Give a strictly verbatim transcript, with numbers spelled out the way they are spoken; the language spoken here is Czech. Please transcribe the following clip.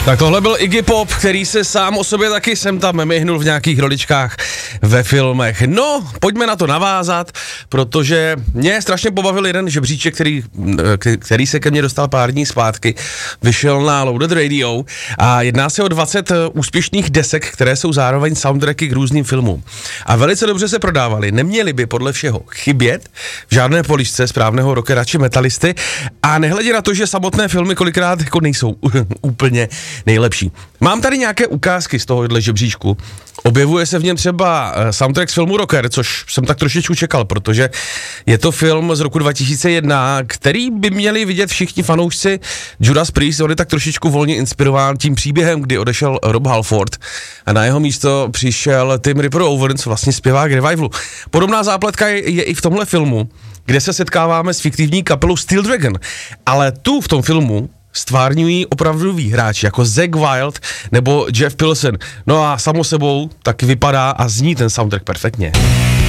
Tak tohle byl Iggy Pop, který se sám o sobě taky sem tam myhnul v nějakých roličkách ve filmech. No, pojďme na to navázat, protože mě strašně pobavil jeden žebříček, který, který se ke mně dostal pár dní zpátky. Vyšel na Loaded Radio a jedná se o dvacet úspěšných desek, které jsou zároveň soundtracky k různým filmům. A velice dobře se prodávaly. Neměly by podle všeho chybět v žádné poličce správného rockera či metalisty a nehledě na to, že samotné filmy kolikrát jako nejsou úplně nejlepší. Mám tady nějaké ukázky z tohohle žebříčku. Objevuje se v něm třeba soundtrack z filmu Rocker, což jsem tak trošičku čekal, protože je to film z roku dva tisíce jedna, který by měli vidět všichni fanoušci Judas Priest. On je tak trošičku volně inspirován tím příběhem, kdy odešel Rob Halford a na jeho místo přišel Tim Ripper Owens, vlastně zpěvák Revivalu. Podobná zápletka je, je i v tomhle filmu, kde se setkáváme s fiktivní kapelou Steel Dragon, ale tu v tom filmu stvárňují opravdoví hráči, jako Zakk Wylde nebo Jeff Pilson. No a samo sebou taky vypadá a zní ten soundtrack perfektně.